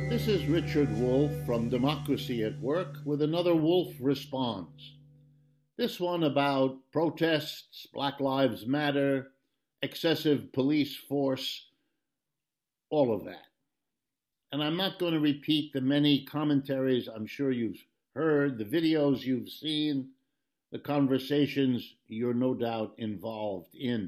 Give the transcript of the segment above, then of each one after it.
This is Richard Wolff from Democracy at Work with another Wolff Responds. This one about protests, Black Lives Matter, excessive police force, all of that. And I'm not going to repeat the many commentaries I'm sure you've heard, the videos you've seen, the conversations you're no doubt involved in.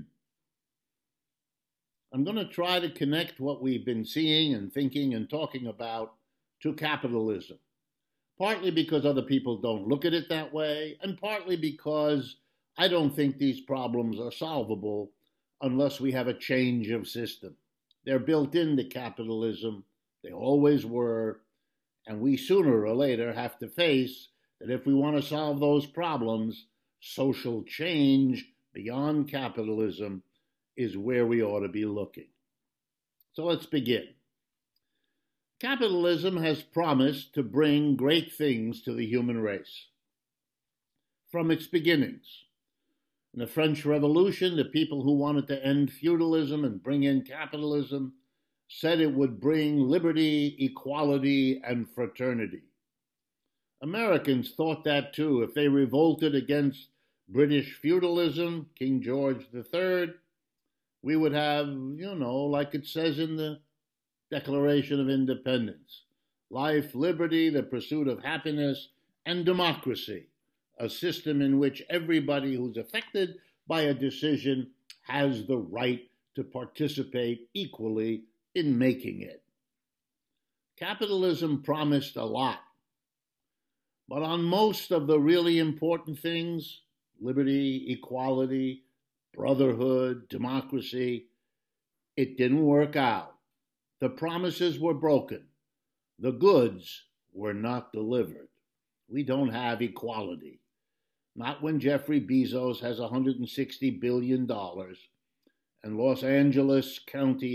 I'm going to try to connect what we've been seeing and thinking and talking about to capitalism, partly because other people don't look at it that way, and partly because I don't think these problems are solvable unless we have a change of system. They're built into capitalism, they always were, and we sooner or later have to face that if we want to solve those problems, social change beyond capitalism is where we ought to be looking. So let's begin. Capitalism has promised to bring great things to the human race. From its beginnings, in the French Revolution, the people who wanted to end feudalism and bring in capitalism said it would bring liberty, equality, and fraternity. Americans thought that too. If they revolted against British feudalism, King George III, we would have, like it says in the Declaration of Independence, life, liberty, the pursuit of happiness, and democracy, a system in which everybody who's affected by a decision has the right to participate equally in making it. Capitalism promised a lot, but on most of the really important things, liberty, equality, brotherhood, democracy, it didn't work out. The promises were broken. The goods were not delivered. We don't have equality. Not when Jeffrey Bezos has $160 billion and Los Angeles County